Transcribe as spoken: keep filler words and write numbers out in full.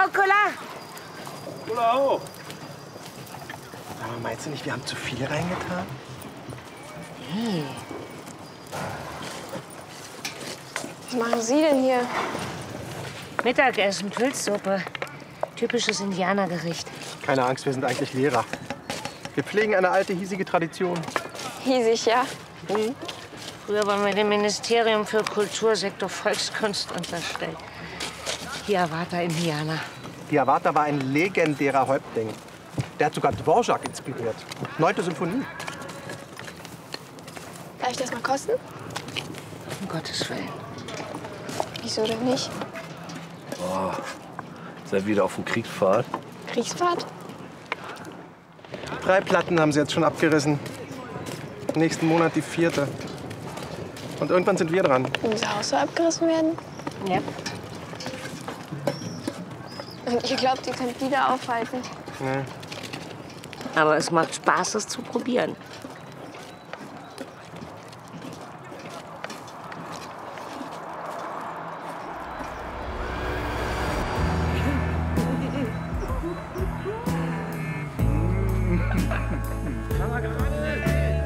Au, Cola! Cola auch. Aber meinst du nicht, wir haben zu viel reingetan? Nee. Was machen Sie denn hier? Mittagessen, Pilzsuppe. Typisches Indianergericht. Keine Angst, wir sind eigentlich Lehrer. Wir pflegen eine alte, hiesige Tradition. Hiesig, ja. Mhm. Früher waren wir dem Ministerium für Kultursektor Volkskunst unterstellt. Hiawatha Indianer. Hiawatha war ein legendärer Häuptling. Der hat sogar Dvorak inspiriert. Neunte Symphonie. Darf ich das mal kosten? Um Gottes Willen. Wieso denn nicht? Oh, seid wieder auf dem Kriegsfahrt? Kriegsfahrt? Drei Platten haben sie jetzt schon abgerissen. Nächsten Monat die vierte. Und irgendwann sind wir dran. Unser Haus soll abgerissen werden? Ja. Und ihr glaubt, ihr könnt wieder aufhalten? Nee. Aber es macht Spaß, es zu probieren.